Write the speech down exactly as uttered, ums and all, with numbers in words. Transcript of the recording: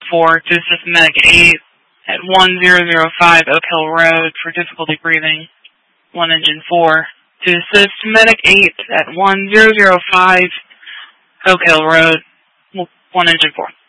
four to assist Medic eight at one zero zero five Oak Hill Road for difficulty breathing. one Engine four to assist Medic eight at one zero zero five Oak Hill Road. one Engine four.